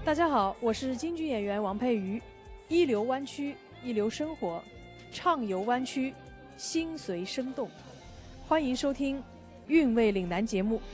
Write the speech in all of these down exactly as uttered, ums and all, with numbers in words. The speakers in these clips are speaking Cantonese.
大家好，我是京剧演员王佩瑜。一流湾区，一流生活，畅游湾区，心随生动。欢迎收听《韵味岭南》节目。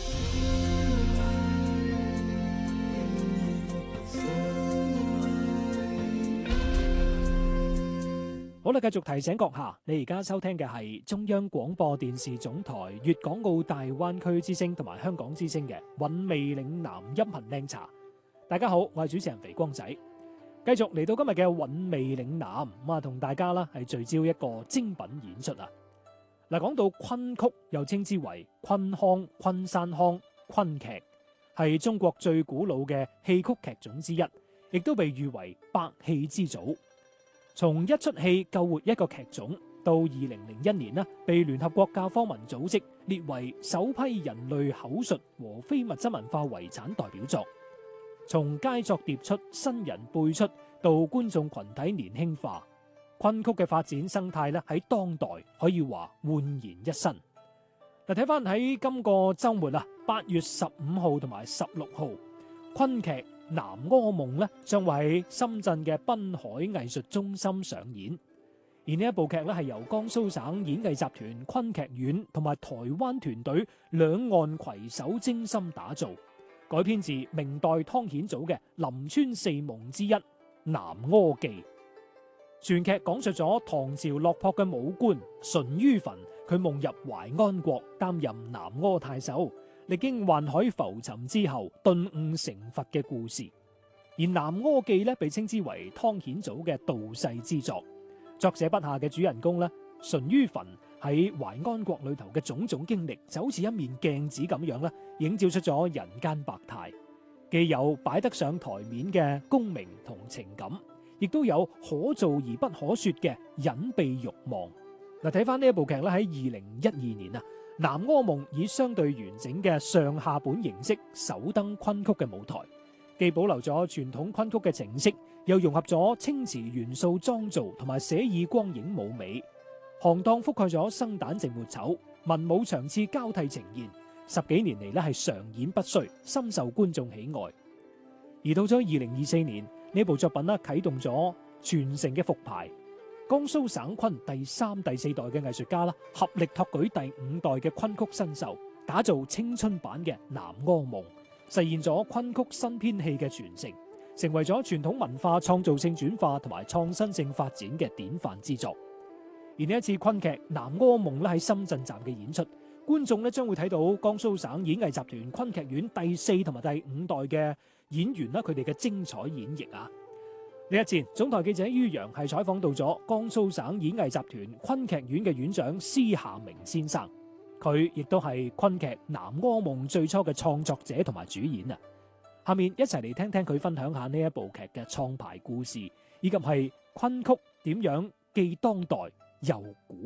好啦，繼續提醒閣下，你而家收聽嘅係中央廣播電視總台粵港澳大灣區之聲同埋香港之聲嘅韻味嶺南音頻靚茶。大家好，我係主持人肥光仔，繼續嚟到今日嘅韻味嶺南咁啊，同大家啦係聚焦一個精品演出啊。嗱，講到崑曲，又稱之為崑腔、昆山腔、崑劇，係中國最古老嘅戲曲劇種之一，亦都被譽為百戲之祖。從一出戲救活一個劇種，到二零零一年呢，被聯合國教科文組織列為首批人類口述和非物質文化遺產代表作。從佳作迭出、新人輩出，到觀眾群體年輕化，崑曲嘅發展生態咧喺當代可以話煥然一新。嗱，睇翻喺今個周末啊，八月十五號同埋十六號，崑劇《南柯夢》咧將會喺深圳嘅濱海藝術中心上演。而呢一部劇咧係由江蘇省演藝集團崑劇院同埋台灣團隊兩岸攜手精心打造，改編自明代湯顯祖嘅《臨川四夢》之一《南柯記》。全劇講述咗唐朝落魄嘅武官淳于棻，佢夢入淮安國擔任南柯太守，歷經宦海浮沉之後頓悟成佛嘅故事。而《南柯記》咧被稱之為湯顯祖嘅道世之作，作者筆下嘅主人公咧淳于棻喺淮安國裏頭嘅種種經歷，就好似一面鏡子咁樣咧，映照出咗人間百態，既有擺得上台面嘅功名同情感，亦都有可做而不可說嘅隱秘慾望。嗱，睇翻呢一部劇咧，喺二零一二年啊，《南柯夢》以相對完整嘅上下本形式首登崑曲嘅舞台，既保留咗傳統崑曲嘅情色，又融合咗清詞元素妝造同埋寫意光影舞美，行當覆蓋咗生旦淨末丑，文武場次交替呈現，十幾年嚟咧係常演不衰，深受觀眾喜愛。而到咗二零二四年，呢部作品咧啟動咗傳承嘅復排，江蘇省崑第三、第四代嘅藝術家啦，合力托舉第五代嘅崑曲新秀，打造青春版嘅《南柯夢》，實現咗崑曲新編戲嘅傳承，成為咗傳統文化創造性轉化同埋創新性發展嘅典範之作。而呢一次崑劇《南柯夢》咧喺深圳站嘅演出，觀眾咧將會睇到江蘇省演藝集團崑劇院第四同埋第五代嘅演員啦，佢哋嘅精彩演繹啊！呢一節，總台記者于洋係採訪到咗江蘇省演藝集團崑劇院嘅院長施夏明先生，佢亦都係崑劇《南柯夢》最初嘅創作者同埋主演啊！下面一齊嚟聽聽佢分享下呢一部劇嘅創排故事，以及係崑曲點樣既當代又古。